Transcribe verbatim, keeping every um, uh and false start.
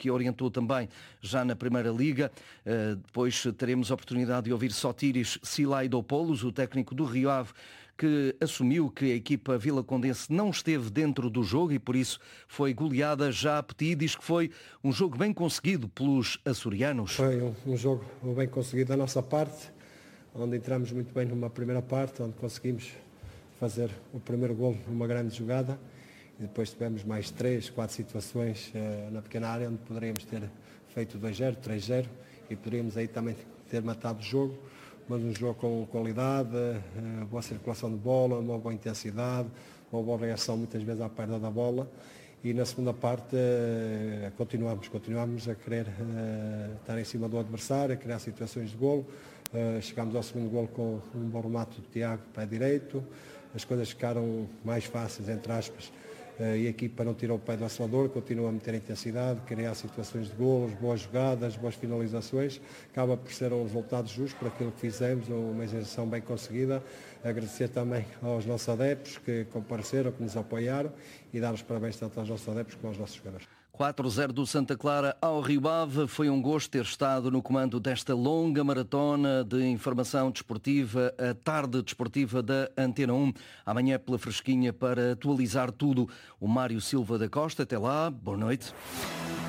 que a orientou também já na Primeira Liga. Depois teremos a oportunidade de ouvir Sotiris Silaidopoulos, o técnico do Rio Ave, que assumiu que a equipa vilacondense não esteve dentro do jogo e por isso foi goleada já a Petit. Diz que foi um jogo bem conseguido pelos açorianos. Foi um, um jogo bem conseguido da nossa parte, onde entramos muito bem numa primeira parte, onde conseguimos fazer o primeiro golo numa grande jogada e depois tivemos mais três, quatro situações uh, na pequena área onde poderíamos ter feito dois zero, três zero e poderíamos aí também ter matado o jogo, mas um jogo com qualidade, uh, boa circulação de bola, uma boa intensidade, uma boa reação muitas vezes à perda da bola. E na segunda parte uh, continuamos, continuamos a querer uh, estar em cima do adversário, a criar situações de golo. Uh, chegámos ao segundo golo com um bom remate do Tiago, pé direito. As coisas ficaram mais fáceis, entre aspas, uh, e a equipa não tirou o pé do acelerador, continua a meter intensidade, criar situações de golos, boas jogadas, boas finalizações. Acaba por ser um resultado justo por aquilo que fizemos, uma exibição bem conseguida. Agradecer também aos nossos adeptos que compareceram, que nos apoiaram e dar os parabéns tanto aos nossos adeptos como aos nossos jogadores. quatro a zero do Santa Clara ao Rio Ave. Foi um gosto ter estado no comando desta longa maratona de informação desportiva, a tarde desportiva da Antena um. Amanhã pela fresquinha para atualizar tudo. O Mário Silva da Costa. Até lá. Boa noite.